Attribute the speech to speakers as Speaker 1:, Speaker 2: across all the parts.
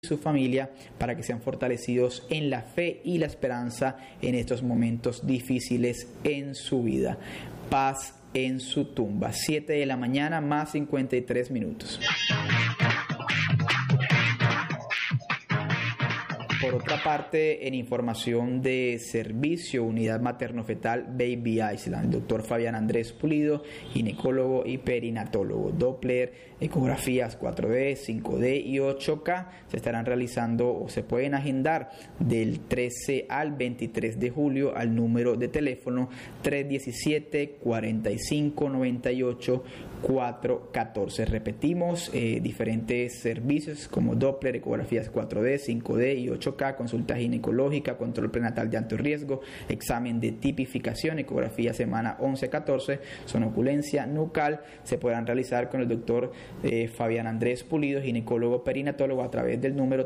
Speaker 1: su familia para que sean fortalecidos en la fe y la esperanza en estos momentos difíciles en su vida. Paz en su tumba. 7 de la mañana más 53 minutos. Por otra parte, en información de servicio, unidad materno-fetal Baby Island, el doctor Fabián Andrés Pulido, ginecólogo y perinatólogo, Doppler, ecografías 4D, 5D y 8K se estarán realizando o se pueden agendar del 13 al 23 de julio al número de teléfono 317-4598-414. Repetimos, diferentes servicios como Doppler, ecografías 4D, 5D y 8K, consulta ginecológica, control prenatal de alto riesgo, examen de tipificación, ecografía semana 11-14, sonoculencia nucal, se podrán realizar con el doctor Fabián Andrés Pulido, ginecólogo perinatólogo, a través del número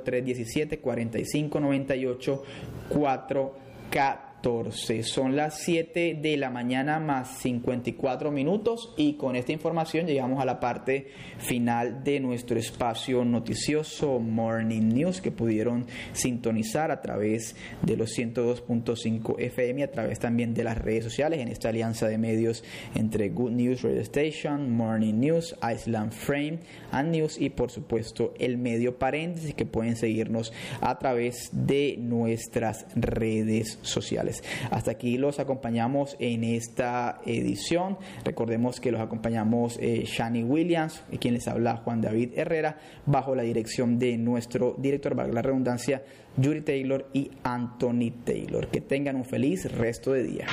Speaker 1: 317-4598-414. Son las 7 de la mañana más 54 minutos y con esta información llegamos a la parte final de nuestro espacio noticioso Morning News, que pudieron sintonizar a través de los 102.5 FM, a través también de las redes sociales en esta alianza de medios entre Good News Radio Station, Morning News, Island Frame and News y por supuesto el medio paréntesis, que pueden seguirnos a través de nuestras redes sociales. Hasta aquí los acompañamos en esta edición. Recordemos que los acompañamos Shani Williams, quien les habla Juan David Herrera, bajo la dirección de nuestro director, valga la redundancia, Yuri Taylor y Anthony Taylor. Que tengan un feliz resto de día.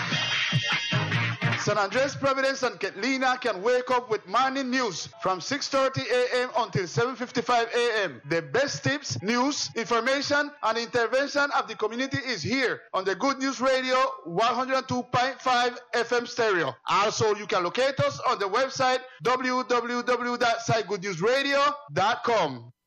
Speaker 2: San Andres, Providence, and Catlina can wake up with morning news from 6:30 a.m. until 7:55 a.m. The best tips, news, information, and intervention of the community is here on the Good News Radio 102.5 FM stereo. Also, you can locate us on the website www.sitegoodnewsradio.com.